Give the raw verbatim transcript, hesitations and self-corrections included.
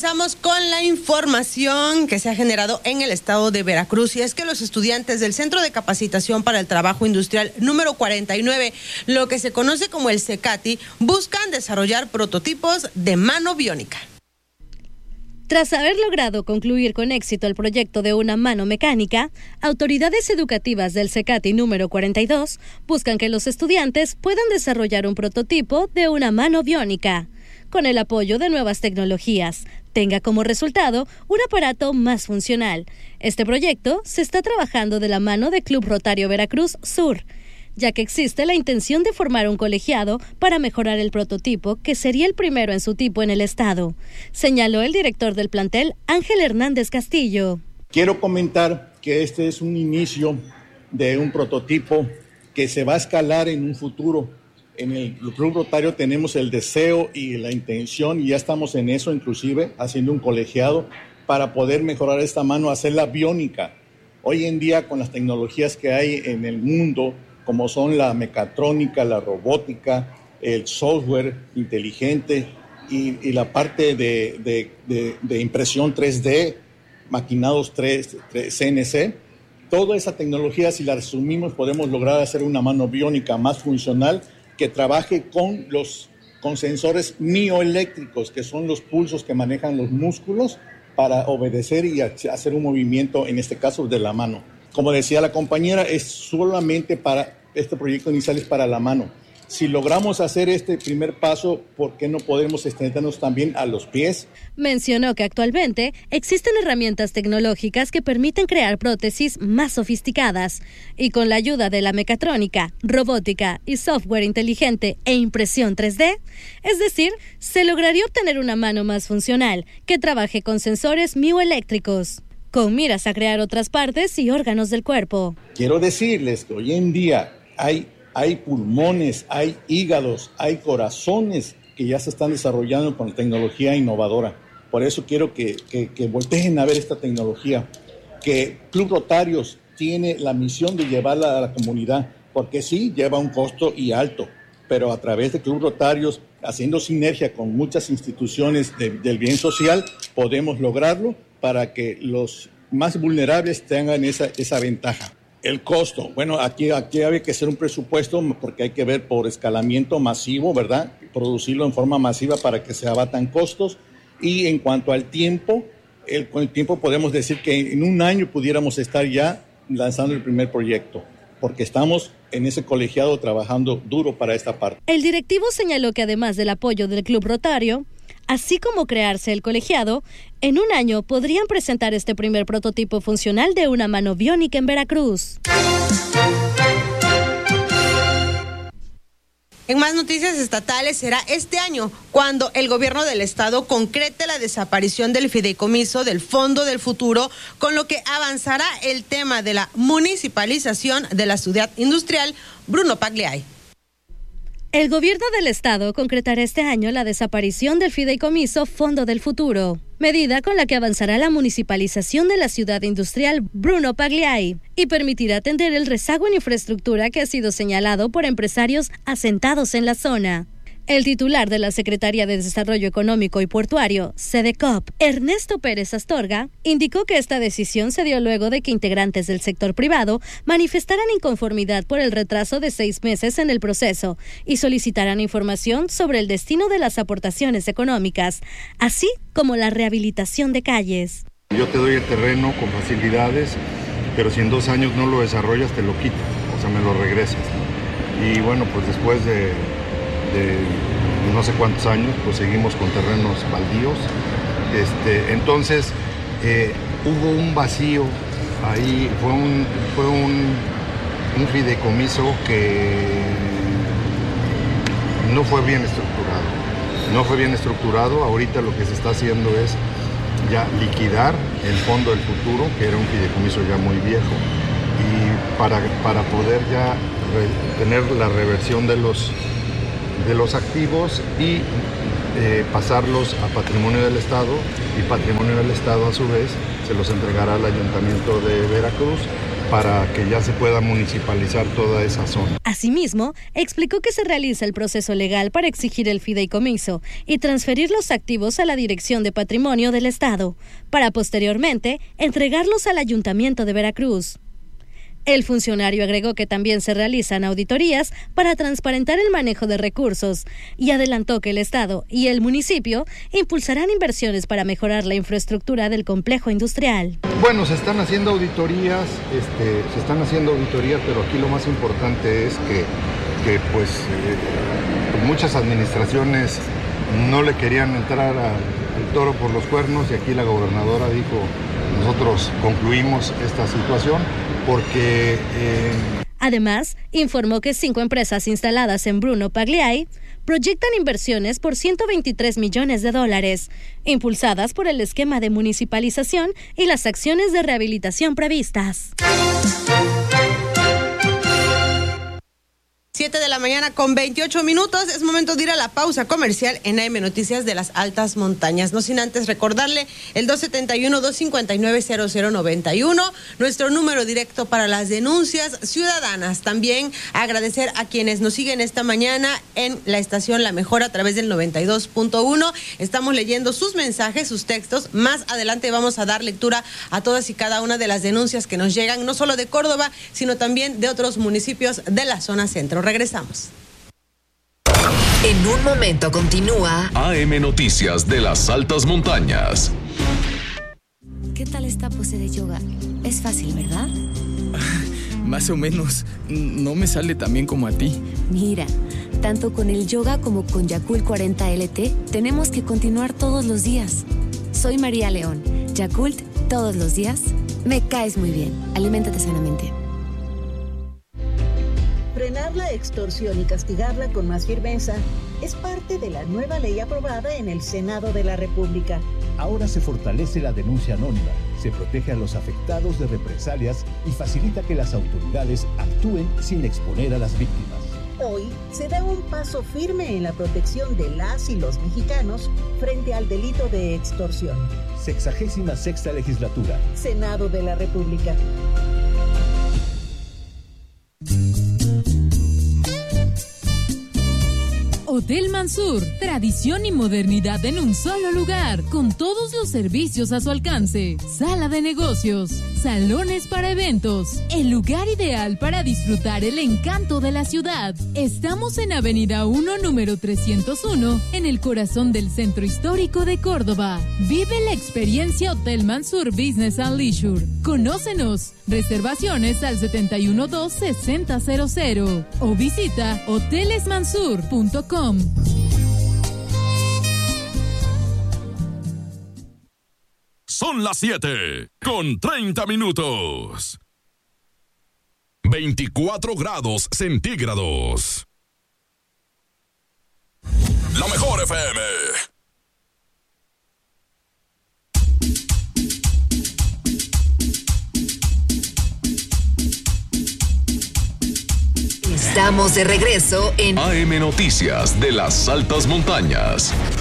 comenzamos con la información que se ha generado en el estado de Veracruz, y es que los estudiantes del Centro de Capacitación para el Trabajo Industrial número cuarenta y nueve, lo que se conoce como el CECATI, buscan desarrollar prototipos de mano biónica. Tras haber logrado concluir con éxito el proyecto de una mano mecánica, autoridades educativas del CECATI número cuarenta y dos buscan que los estudiantes puedan desarrollar un prototipo de una mano biónica, con el apoyo de nuevas tecnologías, tenga como resultado un aparato más funcional. Este proyecto se está trabajando de la mano de Club Rotario Veracruz Sur, ya que existe la intención de formar un colegiado para mejorar el prototipo, que sería el primero en su tipo en el estado, señaló el director del plantel, Ángel Hernández Castillo. Quiero comentar que este es un inicio de un prototipo que se va a escalar en un futuro. En el Club Rotario tenemos el deseo y la intención, y ya estamos en eso, inclusive haciendo un colegiado para poder mejorar esta mano, hacerla biónica. Hoy en día, con las tecnologías que hay en el mundo, como son la mecatrónica, la robótica, el software inteligente y, y la parte de, de, de, de impresión tres D, maquinados tres, C N C, toda esa tecnología, si la resumimos, podemos lograr hacer una mano biónica más funcional que trabaje con los con sensores mioeléctricos, que son los pulsos que manejan los músculos para obedecer y hacer un movimiento, en este caso de la mano. Como decía la compañera, es solamente para, este proyecto inicial es para la mano. Si logramos hacer este primer paso, ¿por qué no podemos extendernos también a los pies? Mencionó que actualmente existen herramientas tecnológicas que permiten crear prótesis más sofisticadas, y con la ayuda de la mecatrónica, robótica y software inteligente e impresión tres D, es decir, se lograría obtener una mano más funcional que trabaje con sensores mioeléctricos, con miras a crear otras partes y órganos del cuerpo. Quiero decirles que hoy en día hay Hay pulmones, hay hígados, hay corazones que ya se están desarrollando con tecnología innovadora. Por eso quiero que, que, que volteen a ver esta tecnología, que Club Rotarios tiene la misión de llevarla a la comunidad, porque sí, lleva un costo y alto, pero a través de Club Rotarios, haciendo sinergia con muchas instituciones de, del bien social, podemos lograrlo para que los más vulnerables tengan esa, esa ventaja. El costo, bueno, aquí, aquí hay que hacer un presupuesto porque hay que ver por escalamiento masivo, ¿verdad? Producirlo en forma masiva para que se abatan costos. Y en cuanto al tiempo, el, con el tiempo podemos decir que en un año pudiéramos estar ya lanzando el primer proyecto, porque estamos en ese colegiado trabajando duro para esta parte. El directivo señaló que además del apoyo del Club Rotario, así como crearse el colegiado, en un año podrían presentar este primer prototipo funcional de una mano biónica en Veracruz. En más noticias estatales, será este año cuando el gobierno del estado concrete la desaparición del fideicomiso del Fondo del Futuro, con lo que avanzará el tema de la municipalización de la ciudad industrial. Bruno Pagliai. El gobierno del estado concretará este año la desaparición del fideicomiso Fondo del Futuro, medida con la que avanzará la municipalización de la ciudad industrial Bruno Pagliai y permitirá atender el rezago en infraestructura que ha sido señalado por empresarios asentados en la zona. El titular de la Secretaría de Desarrollo Económico y Portuario, SEDECOP, Ernesto Pérez Astorga, indicó que esta decisión se dio luego de que integrantes del sector privado manifestaran inconformidad por el retraso de seis meses en el proceso y solicitaran información sobre el destino de las aportaciones económicas, así como la rehabilitación de calles. Yo te doy el terreno con facilidades, pero si en dos años no lo desarrollas, te lo quito, o sea, me lo regresas. Y bueno, pues después de... de no sé cuántos años, pues seguimos con terrenos baldíos. Este, entonces, eh, hubo un vacío ahí, fue un, fue un, un fideicomiso que no fue bien estructurado. No fue bien estructurado, ahorita lo que se está haciendo es ya liquidar el Fondo del Futuro, que era un fideicomiso ya muy viejo, y para, para poder ya re, tener la reversión de los de los activos y eh, pasarlos a patrimonio del Estado, y patrimonio del Estado a su vez se los entregará al Ayuntamiento de Veracruz para que ya se pueda municipalizar toda esa zona. Asimismo, explicó que se realiza el proceso legal para exigir el fideicomiso y transferir los activos a la Dirección de Patrimonio del Estado, para posteriormente entregarlos al Ayuntamiento de Veracruz. El funcionario agregó que también se realizan auditorías para transparentar el manejo de recursos y adelantó que el Estado y el municipio impulsarán inversiones para mejorar la infraestructura del complejo industrial. Bueno, se están haciendo auditorías, este, se están haciendo auditorías, pero aquí lo más importante es que, que pues, eh, muchas administraciones no le querían entrar a, al toro por los cuernos y aquí la gobernadora dijo, nosotros concluimos esta situación. Porque... Eh... Además, informó que cinco empresas instaladas en Bruno Pagliai proyectan inversiones por ciento veintitrés millones de dólares, impulsadas por el esquema de municipalización y las acciones de rehabilitación previstas. siete de la mañana con veintiocho minutos, es momento de ir a la pausa comercial en A M Noticias de las Altas Montañas. No sin antes recordarle el dos setenta y uno, dos cincuenta y nueve, cero cero noventa y uno, nuestro número directo para las denuncias ciudadanas. También agradecer a quienes nos siguen esta mañana en la estación La Mejor a través del noventa y dos punto uno. Estamos leyendo sus mensajes, sus textos. Más adelante vamos a dar lectura a todas y cada una de las denuncias que nos llegan, no solo de Córdoba, sino también de otros municipios de la zona centro. Regresamos. En un momento continúa A M Noticias de las Altas Montañas. ¿Qué tal esta pose de yoga? Es fácil, ¿verdad? Más o menos. No me sale tan bien como a ti. Mira, tanto con el yoga como con Yakult cuarenta L T tenemos que continuar todos los días. Soy María León. Yakult todos los días. Me caes muy bien. Aliméntate sanamente. Frenar la extorsión y castigarla con más firmeza es parte de la nueva ley aprobada en el Senado de la República. Ahora se fortalece la denuncia anónima, se protege a los afectados de represalias y facilita que las autoridades actúen sin exponer a las víctimas. Hoy se da un paso firme en la protección de las y los mexicanos frente al delito de extorsión. Sexagésima sexta legislatura. Senado de la República. Hotel Mansur, tradición y modernidad en un solo lugar, con todos los servicios a su alcance. Sala de negocios, salones para eventos, el lugar ideal para disfrutar el encanto de la ciudad. Estamos en Avenida uno, número trescientos uno, en el corazón del centro histórico de Córdoba. Vive la experiencia Hotel Mansur Business and Leisure. Conócenos. Reservaciones al setenta y uno dos, sesenta cero cero o visita hoteles mansur punto com. Son las siete con treinta minutos. veinticuatro grados centígrados. La Mejor F M. Estamos de regreso en A M Noticias de las Altas Montañas.